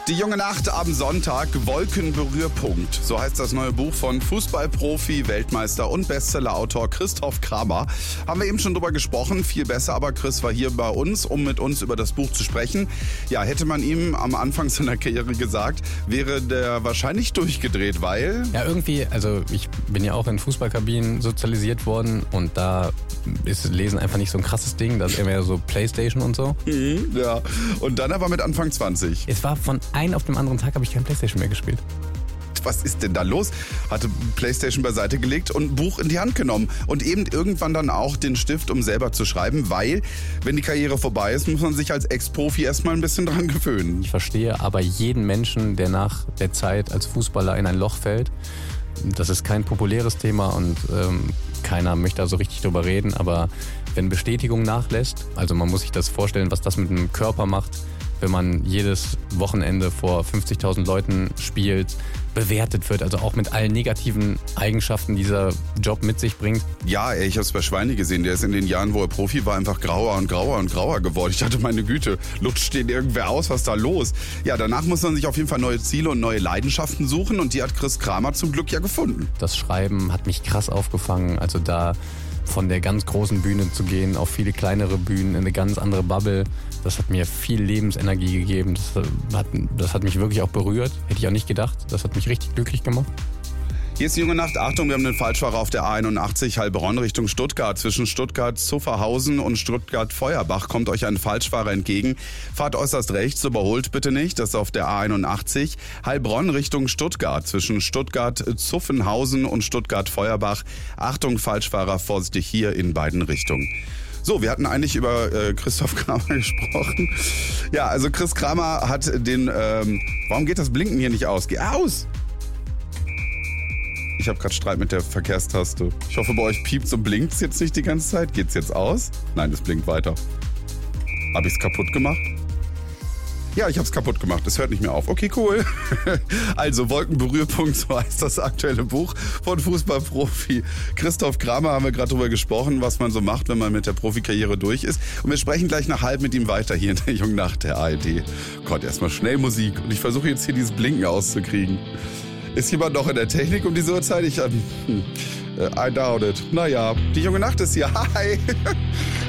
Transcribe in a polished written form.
Die junge Nacht am Sonntag, Wolkenberührpunkt. So heißt das neue Buch von Fußballprofi, Weltmeister und Bestsellerautor Christoph Kramer. Haben wir eben schon drüber gesprochen, viel besser, aber Chris war hier bei uns, um mit uns über das Buch zu sprechen. Ja, hätte man ihm am Anfang seiner Karriere gesagt, wäre der wahrscheinlich durchgedreht, weil... Ja, irgendwie, also ich bin ja auch in Fußballkabinen sozialisiert worden und da ist Lesen einfach nicht so ein krasses Ding, das ist eher mehr so Playstation und so. Ja, und dann aber mit Anfang 20. Es war von einem auf dem anderen Tag, habe ich kein Playstation mehr gespielt. Was ist denn da los? Hatte Playstation beiseite gelegt und ein Buch in die Hand genommen. Und eben irgendwann dann auch den Stift, um selber zu schreiben, weil, wenn die Karriere vorbei ist, muss man sich als Ex-Profi erstmal ein bisschen dran gewöhnen. Ich verstehe aber jeden Menschen, der nach der Zeit als Fußballer in ein Loch fällt. Das ist kein populäres Thema und keiner möchte da so richtig drüber reden. Aber wenn Bestätigung nachlässt, also man muss sich das vorstellen, was das mit dem Körper macht, wenn man jedes Wochenende vor 50.000 Leuten spielt, bewertet wird, also auch mit allen negativen Eigenschaften, die dieser Job mit sich bringt. Ja, ich habe es bei Schweini gesehen, der ist in den Jahren, wo er Profi war, einfach grauer und grauer und grauer geworden. Ich dachte, meine Güte, lutscht den irgendwer aus, was ist da los? Ja, danach muss man sich auf jeden Fall neue Ziele und neue Leidenschaften suchen und die hat Chris Kramer zum Glück ja gefunden. Das Schreiben hat mich krass aufgefangen, also da von der ganz großen Bühne zu gehen auf viele kleinere Bühnen, in eine ganz andere Bubble. Das hat mir viel Lebensenergie gegeben. Das hat mich wirklich auch berührt. Hätte ich auch nicht gedacht. Das hat mich richtig glücklich gemacht. Hier ist die junge Nacht. Achtung, wir haben einen Falschfahrer auf der A81 Heilbronn Richtung Stuttgart. Zwischen Stuttgart-Zuffenhausen und Stuttgart-Feuerbach kommt euch ein Falschfahrer entgegen. Fahrt äußerst rechts, überholt bitte nicht. Das ist auf der A81 Heilbronn Richtung Stuttgart. Zwischen Stuttgart-Zuffenhausen und Stuttgart-Feuerbach. Achtung, Falschfahrer, vorsichtig hier in beiden Richtungen. So, wir hatten eigentlich über Christoph Kramer gesprochen. Ja, also Chris Kramer hat den... warum geht das Blinken hier nicht aus? Geh aus! Ich habe gerade Streit mit der Verkehrstaste. Ich hoffe, bei euch piept's und blinkt's jetzt nicht die ganze Zeit. Geht's jetzt aus? Nein, es blinkt weiter. Habe ich's kaputt gemacht? Ja, ich habe es kaputt gemacht. Es hört nicht mehr auf. Okay, cool. Also, Wolkenberührpunkt, so heißt das aktuelle Buch von Fußballprofi Christoph Kramer. Haben wir gerade drüber gesprochen, was man so macht, wenn man mit der Profikarriere durch ist. Und wir sprechen gleich nach halb mit ihm weiter hier in der jungen Nacht der ARD. Gott, erstmal schnell Musik. Und ich versuche jetzt hier dieses Blinken auszukriegen. Ist jemand noch in der Technik um diese Uhrzeit? I doubt it. Naja, die junge Nacht ist hier. Hi!